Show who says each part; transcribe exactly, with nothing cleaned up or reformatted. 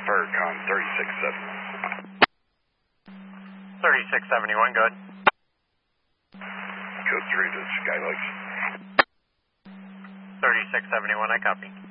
Speaker 1: Farrakhan thirty-six seventy.
Speaker 2: thirty-six seventy-one, good.
Speaker 1: Code three to Skylights.
Speaker 2: thirty-six seventy-one, I copy.